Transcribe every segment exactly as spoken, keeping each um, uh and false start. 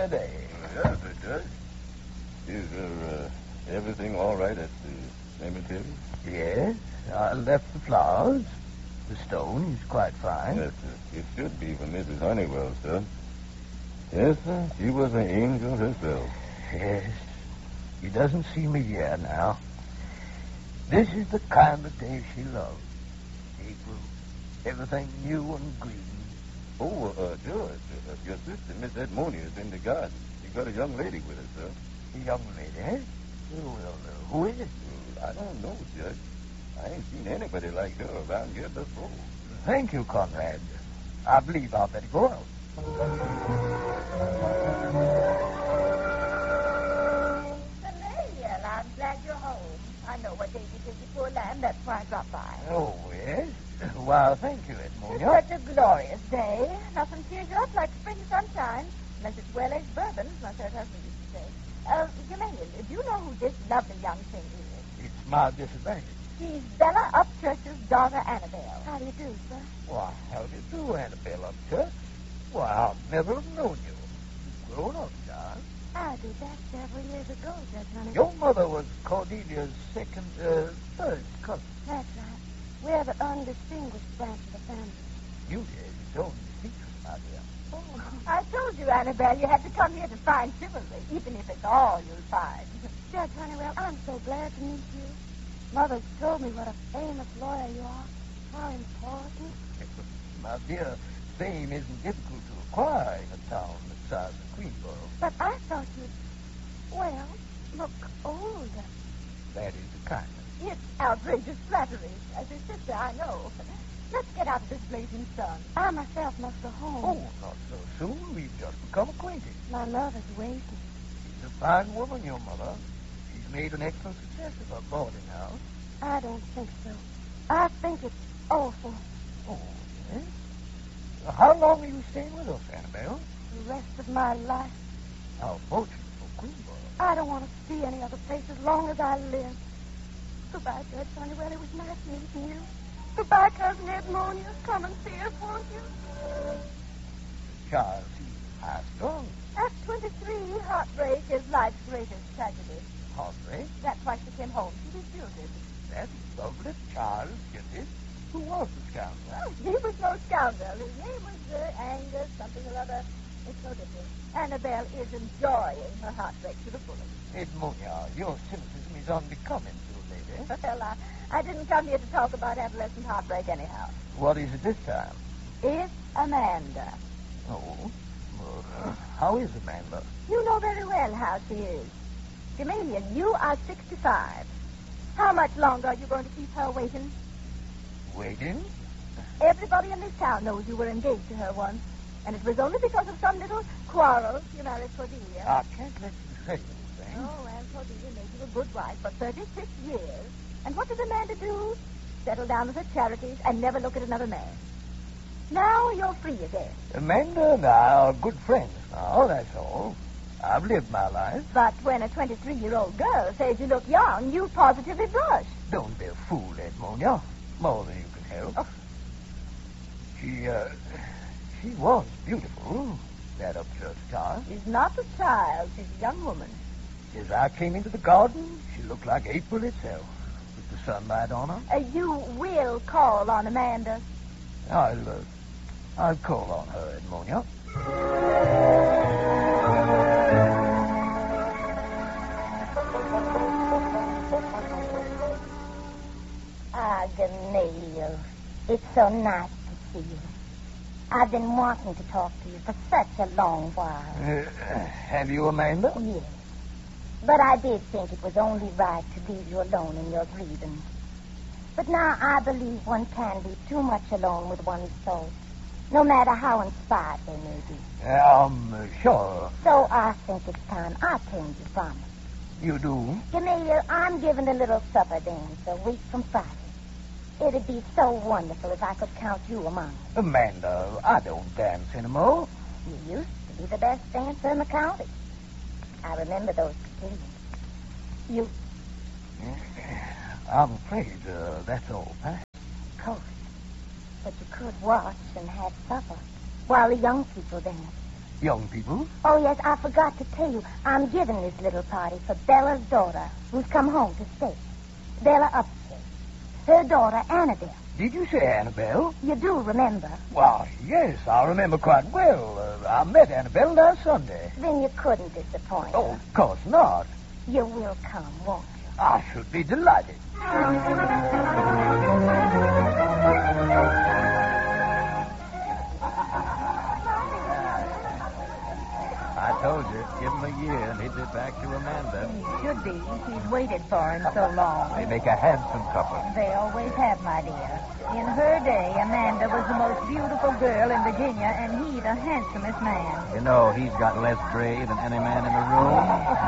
my day. Yes, it does. Is uh, everything all right at the cemetery? Yes, I left the flowers. The stone is quite fine. Yes, sir. It should be for Missus Honeywell, sir. Yes, sir. She was an angel herself. Yes. She doesn't see me here now. This is the kind of day she loves. April. Everything new and green. Oh, uh, George, uh, your sister, Miss Edmonia, is in the garden. She got a young lady with her, sir. A young lady, eh? Well, uh, who is it? I don't know, Judge. I ain't seen anybody like her around here before. Thank you, Conrad. I believe I'll better go out. Well, I'm glad you're home. I know what day it is before land. That's why I dropped by. Oh, yes? Well, thank you, It's Edmonia. such a glorious day. Nothing cheers you up like spring sunshine. Unless it's well-aged bourbon, as my third husband used to say. Uh, Gamaliel, do you know who this lovely young thing is? It's my disadvantage. She's Bella Upchurch's daughter, Annabelle. How do you do, sir? Why, how do you do, Annabelle Upchurch? Why, I've never have known you. You've grown up, child. I did that several years ago, Judge Honey. Your mother was Cordelia's second, uh, third cousin. That's right. We're the undistinguished branch of the family. You did. It's only secret, my dear. Oh, I told you, Annabelle, you had to come here to find chivalry, even if it's all you'll find. Judge Honeywell, I'm so glad to meet you. Mother's told me what a famous lawyer you are. How important. My dear, fame isn't difficult to acquire in a town the size of Queensboro. But I thought you'd, well, look older. That is the kindness. It's outrageous flattery. As his sister, I know. Let's get out of this blazing sun. I myself must go home. Oh, not so soon. We've just become acquainted. My mother's waiting. She's a fine woman, your mother. She's made an excellent success of her boarding house. I don't think so. I think it's awful. Oh, yes? How long are you staying with us, Annabelle? The rest of my life. How fortunate for Queensboro. I don't want to see any other place as long as I live. Goodbye, Judge Honeywell. It was nice meeting you. Goodbye, Cousin Edmonia. Come and see us, won't you? Charles, he's high strung. At twenty-three, heartbreak is life's greatest tragedy. Heartbreak? That's why she came home. She was jilted. That's lovely. Charles, get it. Who was the scoundrel? Oh, he was no scoundrel. His name was uh, Angus, something or other. It's no different. Annabelle is enjoying her heartbreak to the fullest. Edmonia, your cynicism is unbecoming to a lady. Well, I, I didn't come here to talk about adolescent heartbreak anyhow. What is it this time? It's Amanda. Oh, well, uh, how is Amanda? You know very well how she is. Gamaliel, you are sixty-five. How much longer are you going to keep her waiting? Waiting? Everybody in this town knows you were engaged to her once. And it was only because of some little quarrel you married Cordelia. I can't let you say anything. Oh, well, Cordelia made you a good wife for thirty-six years. And what did Amanda do? Settle down with her charities and never look at another man. Now you're free again. Amanda and I are good friends now, that's all. I've lived my life. But when a twenty-three-year-old girl says you look young, you positively blush. Don't be a fool, Edmonia. More than you can help. Oh. She, uh, she was beautiful, that Upchurch child. She's not a child. She's a young woman. As I came into the garden, she looked like April itself, with the sunlight on her. Uh, you will call on Amanda. I'll, uh, I'll call on her, Edmonia. Ah, Gamaliel, it's so nice to see you. I've been wanting to talk to you for such a long while. Uh, have you, Amanda? Yes. But I did think it was only right to leave you alone in your grievance. But now I believe one can be too much alone with one's thoughts, no matter how inspired they may be. Um, uh, sure. So I think it's time I turned you from it. You do? Gamaliel, I'm giving a little supper dance a week from Friday. It'd be so wonderful if I could count you among them. Amanda, I don't dance anymore. You used to be the best dancer in the county. I remember those proceedings. You... I'm afraid uh, that's all past. Of course. But you could watch and have supper while the young people dance. young people. Oh, yes, I forgot to tell you. I'm giving this little party for Bella's daughter, who's come home to stay. Bella upstairs. Her daughter, Annabelle. Did you say Annabelle? You do remember. Why, yes, I remember quite well. Uh, I met Annabelle last Sunday. Then you couldn't disappoint Oh, her. of course not. You will come, won't you? I should be delighted. I told you, give him a year and he'd be back to Amanda. He should be. He's waited for him so long. They make a handsome couple. They always have, my dear. In her day, Amanda was the most beautiful girl in Virginia, and he the handsomest man. You know, he's got less gray than any man in the room.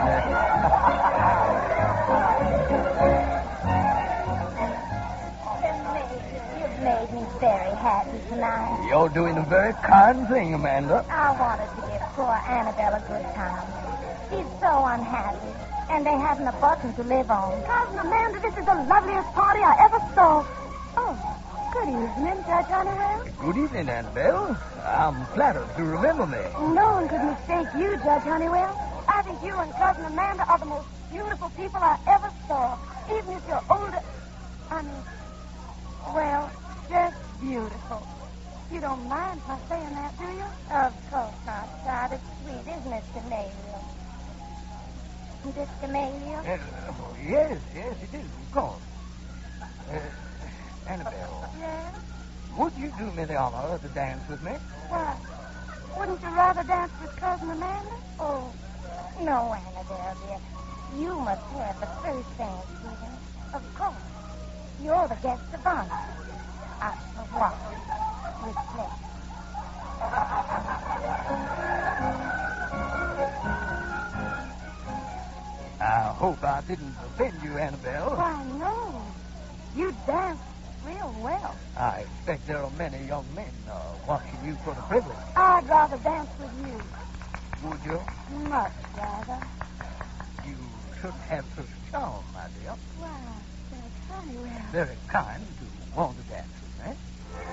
You've made me very happy tonight. You're doing a very kind thing, Amanda. I wanted to give poor Annabelle a good time. She's so unhappy, and they haven't a button to live on. Cousin Amanda, this is the loveliest party I ever saw. Oh, good evening, Judge Honeywell. Good evening, Annabelle. I'm flattered to remember me. No one could mistake you, Judge Honeywell. I think you and Cousin Amanda are the most beautiful people I ever saw, even if you're older. I mean, well, just beautiful. You don't mind my saying that, do you? Of course not, child. It's sweet, isn't it, Gamaliel? Mister Gamaliel? Uh, oh, yes, yes, it is, of course. Uh, Annabelle, Yes? would you do me the honor to dance with me? Why? Wouldn't you rather dance with Cousin Amanda? Oh, no, Annabelle, dear. You must have the first dance with him. Of course. You're the guest of honor. I shall watch with pleasure. I hope I didn't offend you, Annabelle. Why, no. You dance real well. I expect there are many young men uh, watching you for the privilege. I'd rather dance with you. Would you? Much rather. You should have such charm, my dear. Why, Judge Honeywell. Very kind to want to dance with me.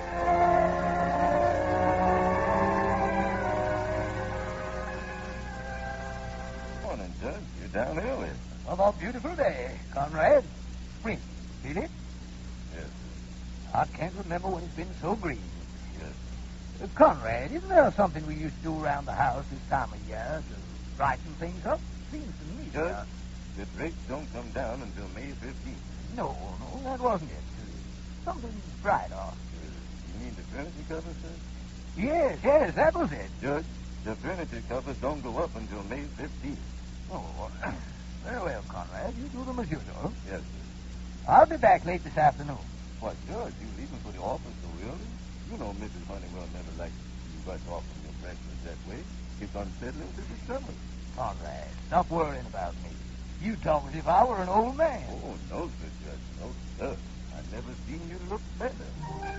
Morning, Judge. You're down early. What a beautiful day, Conrad. Spring, feel it? Yes, I can't remember when it's been so green. yes. Uh, Conrad, isn't there something we used to do around the house this time of year to brighten things up? Seems to me. Judge, uh, the drakes don't come down until May fifteenth. no, no, that wasn't it. Uh, something brighter. Uh, you mean the furniture covers, sir? Yes, yes, that was it. Judge, the furniture covers don't go up until May fifteenth. Oh, very well, Conrad. You do them as usual. Yes, sir. I'll be back late this afternoon. Why, Judge, you leaving for the office so early? You know Missus Honeywell never likes you rush off from your breakfast that way. It's unsettling to the stomach. Conrad, stop worrying about me. You talk as if I were an old man. Oh, no, sir, Judge. No, sir. I've never seen you look better.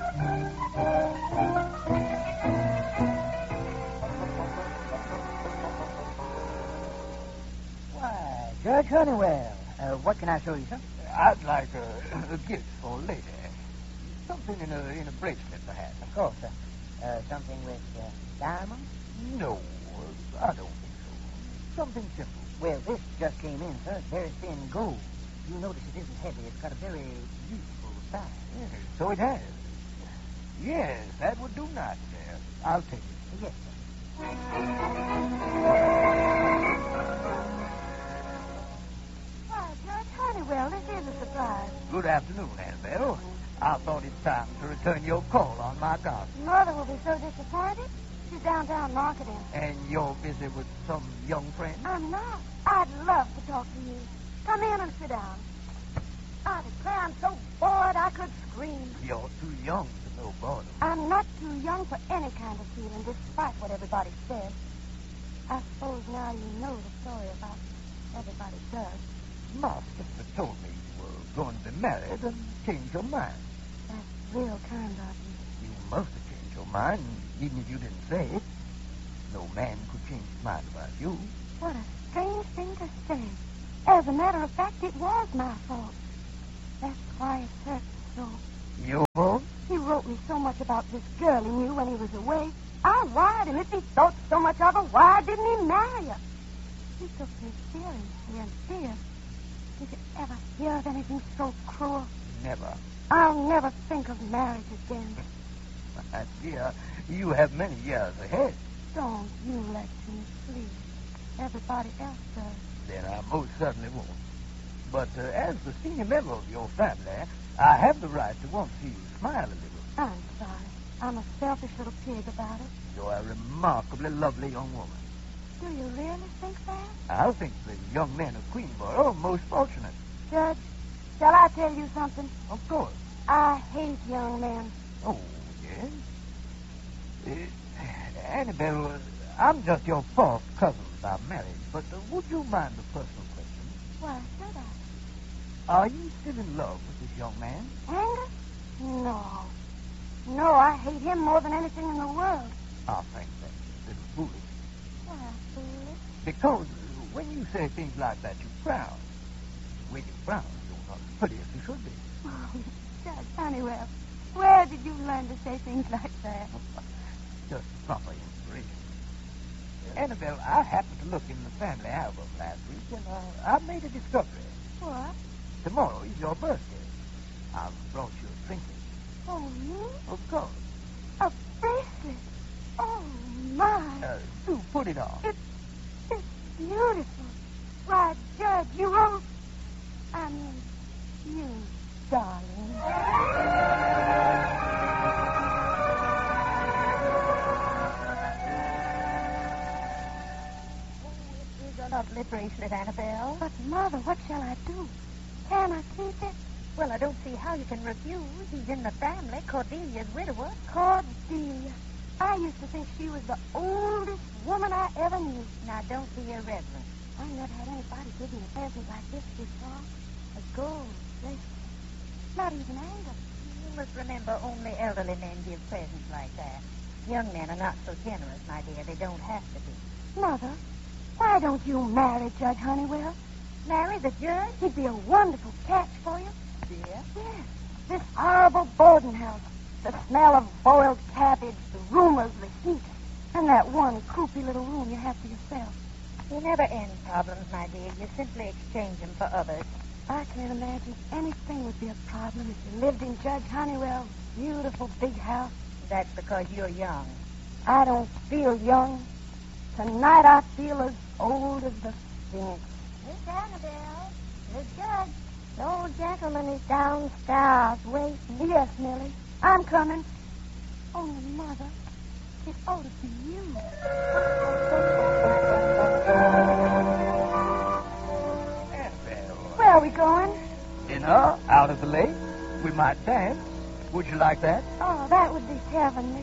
Why, Judge Honeywell. Uh, what can I show you, sir? I'd like a, a gift for a lady. Something in a in a bracelet, perhaps. Of course, sir. Uh, something with uh, diamonds? No, uh, I don't think so. Something simple. Well, this just came in, sir. It's very thin gold. You notice it isn't heavy. It's got a very useful size. Yes, so it has. Yes, that would do nicely. I'll take it. Yes, sir. Why, Judge Honeywell, this is a surprise. Good afternoon, Annabelle. I thought it's time to return your call on my garden. Mother will be so disappointed. She's downtown marketing. And you're busy with some young friend? I'm not. I'd love to talk to you. Come in and sit down. I declare I'm so bored I could scream. You're too young to know boredom. I'm not too young for any kind of feeling, despite what everybody says. I suppose now you know the story about everybody does. My sister told me you were going to be married and change your mind. That's real kind of you. You must have changed your mind, even if you didn't say it. No man could change his mind about you. What a strange thing to say. As a matter of fact, it was my fault. That's why it hurt so. Your fault? He wrote me so much about this girl he knew when he was away. I wired him. If he thought so much of her, why didn't he marry her? He took me seriously and dear. Did you ever hear of anything so cruel? Never. I'll never think of marriage again. My dear, you have many years ahead. Don't you let me sleep. Everybody else does. Then I most certainly won't. But uh, as the senior member of your family, I have the right to want to see you smile a little. I'm sorry. I'm a selfish little pig about it. You're a remarkably lovely young woman. Do you really think that? I think the young men of Queensboro are most fortunate. Judge, shall I tell you something? Of course. I hate young men. Oh, yes? Uh, Annabelle, uh, I'm just your fourth cousin by marriage, but uh, would you mind a personal question? Why should I? Are you still in love with this young man? Angus? No. No, I hate him more than anything in the world. I think that's a little foolish. Why, foolish? Because uh, when you say things like that, you frown. When you frown, you're not as pretty as you should be. Oh, Judge Honeywell, where did you learn to say things like that? Just proper inspiration. Annabelle, I happened to look in the family album last week, and uh, I made a discovery. What? Tomorrow is your birthday. I've brought you a trinket. Oh, me? Of course. A bracelet. Oh, my. Uh, do put it on. It's, it's beautiful. Why, Judge, you won't... I mean, you, darling. A lovely bracelet, Annabelle. But, Mother, what shall I do? Can I keep it? Well, I don't see how you can refuse. He's in the family, Cordelia's widower. Cordelia. I used to think she was the oldest woman I ever knew. Now, don't be irreverent. I never had anybody give me a present like this before. A gold bracelet. Not even Angus. You must remember only elderly men give presents like that. Young men are not so generous, my dear. They don't have to be. Mother, why don't you marry Judge Honeywell? Marry the judge? He'd be a wonderful catch for you. Dear? Yes. This horrible boarding house. The smell of boiled cabbage, the rumors, the heat, and that one croupy little room you have to yourself. You never end problems, my dear. You simply exchange them for others. I can't imagine anything would be a problem if you lived in Judge Honeywell's beautiful big house. That's because you're young. I don't feel young. Tonight I feel as old as the Sphinx. Miss Annabelle, the judge. The old gentleman is downstairs waiting. Yes, Millie. I'm coming. Only, Mother, it ought to be you. Annabelle. Where are we going? Dinner out at the lake. We might dance. Would you like that? Oh, that would be heavenly.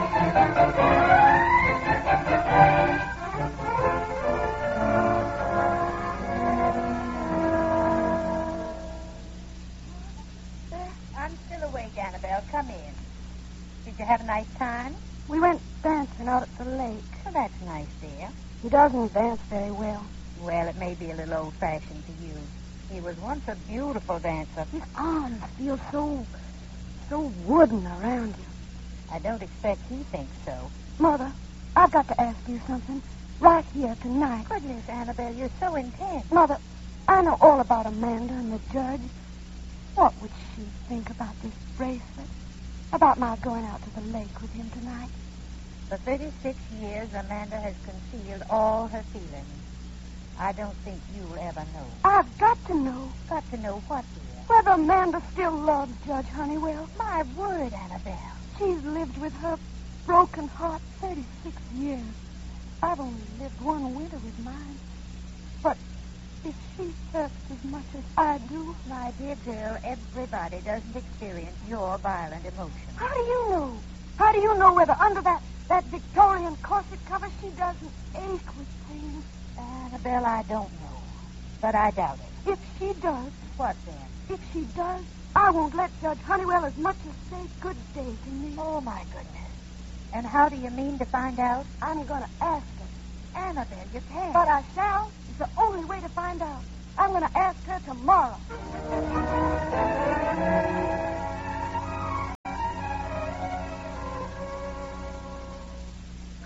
I'm still awake, Annabelle. Come in. Did you have a nice time? We went dancing out at the lake. Well, that's nice, dear. He doesn't dance very well. Well, it may be a little old-fashioned to you. He was once a beautiful dancer. His arms feel so, so wooden around you. I don't expect he thinks so. Mother, I've got to ask you something right here tonight. Goodness, Annabelle, you're so intense. Mother, I know all about Amanda and the judge. What would she think about this bracelet? About my going out to the lake with him tonight? For thirty-six years, Amanda has concealed all her feelings. I don't think you'll ever know. I've got to know. Got to know what, dear? Whether Amanda still loves Judge Honeywell. My word, Annabelle. She's lived with her broken heart thirty-six years. I've only lived one winter with mine. But if she hurts as much as I do... My dear girl, everybody doesn't experience your violent emotions. How do you know? How do you know whether under that, that Victorian corset cover she doesn't ache with pain? Annabelle, I don't know. But I doubt it. If she does... What then? If she does, I won't let Judge Honeywell as much as say good day to me. Oh, my goodness. And how do you mean to find out? I'm going to ask her. Annabelle, you can't. But I shall. It's the only way to find out. I'm going to ask her tomorrow.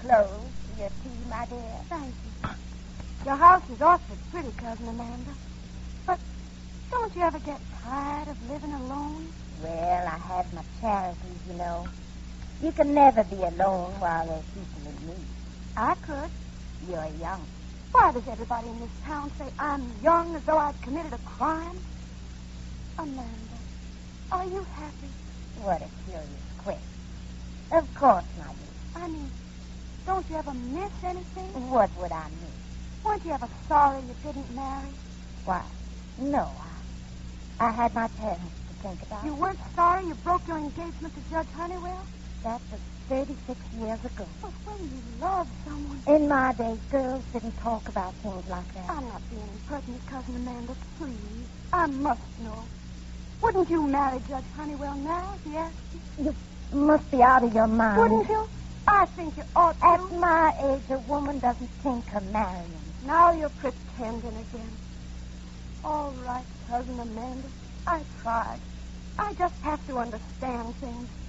clothes for your tea, my dear. Thank you. Your house is awfully pretty, Cousin Amanda. But don't you ever get tired of living alone? Well, I have my charities, you know. You can never be alone while there's people in need. I could. You're young. Why does everybody in this town say I'm young as though I'd committed a crime? Amanda, are you happy? What a curious question. Of course, my dear. I mean, don't you ever miss anything? What would I miss? Weren't you ever sorry you didn't marry? Why, no, I, I had my parents to think about. You weren't sorry you broke your engagement to Judge Honeywell? That was thirty-six years ago. But when you love someone... In my day, girls didn't talk about things like that. I'm not being impertinent, Cousin Amanda. Please. I must know. Wouldn't you marry Judge Honeywell now if he asked you? You must be out of your mind. Wouldn't you? I think you ought to. At my age, a woman doesn't think of marrying. Now you're pretending again. All right, Cousin Amanda. I tried. I just have to understand things.